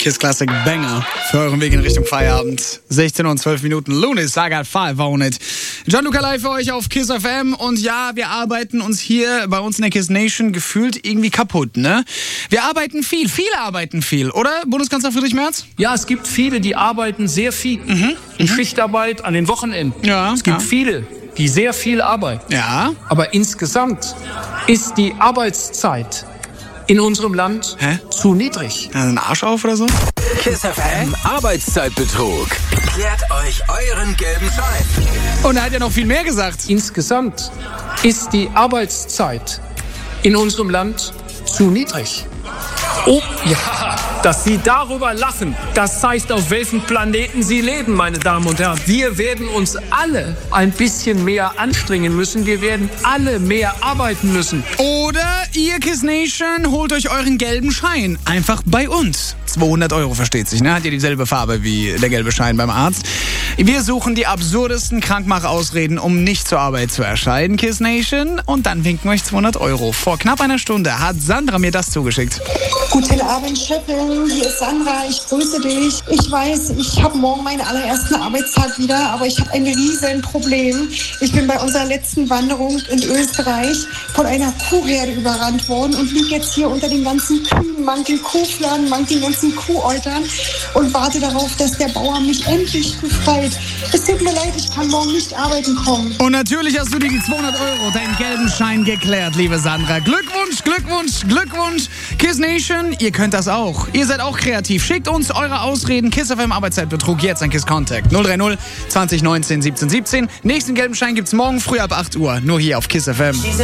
Kiss Classic Banger für euren Weg in Richtung Feierabend. 16 und 12 Minuten. Lunis, I got 5 on it. Gianluca live für euch auf Kiss FM. Und ja, wir arbeiten uns hier bei uns in der Kiss Nation gefühlt irgendwie kaputt, ne? Wir arbeiten viel. Viele arbeiten viel, oder? Bundeskanzler Friedrich Merz? Ja, es gibt viele, die arbeiten sehr viel. In Schichtarbeit, an den Wochenenden. Ja, es gibt viele, die sehr viel arbeiten. Ja. Aber insgesamt ist die Arbeitszeit in unserem Land zu niedrig. Ein Arsch auf oder so? Kiss FM Arbeitszeitbetrug. Klärt euch euren gelben Schein. Und er hat ja noch viel mehr gesagt. Insgesamt ist die Arbeitszeit in unserem Land zu niedrig. Oh, ja, dass Sie darüber lachen, das zeigt, auf welchem Planeten Sie leben, meine Damen und Herren. Wir werden uns alle ein bisschen mehr anstrengen müssen. Wir werden alle mehr arbeiten müssen. Oder ihr Kiss Nation holt euch euren gelben Schein einfach bei uns. 200 €, versteht sich, ne? Hat ja dieselbe Farbe wie der gelbe Schein beim Arzt. Wir suchen die absurdesten Krankmachausreden, um nicht zur Arbeit zu erscheinen, Kiss Nation. Und dann winken euch 200 €. Vor knapp einer Stunde hat Sandra mir das zugeschickt. Guten Abend, Chefin. Hier ist Sandra. Ich grüße dich. Ich weiß, ich habe morgen meinen allerersten Arbeitstag wieder, aber ich habe ein riesen Problem. Ich bin bei unserer letzten Wanderung in Österreich von einer Kuhherde überrannt worden und liege jetzt hier unter den ganzen Kühen, manchen Kuhfladen, manchen ganzen Kuhäutern und warte darauf, dass der Bauer mich endlich befreit. Es tut mir leid, ich kann morgen nicht arbeiten kommen. Und natürlich hast du dir die 200 €, deinen gelben Schein geklärt, liebe Sandra. Glückwunsch, Glückwunsch, Glückwunsch. Kiss Nation, ihr könnt das auch. Ihr seid auch kreativ. Schickt uns eure Ausreden. Kiss FM Arbeitszeitbetrug jetzt an Kiss Contact. 030 20 19 17 17. Nächsten gelben Schein gibt's morgen früh ab 8 Uhr. Nur hier auf Kiss FM.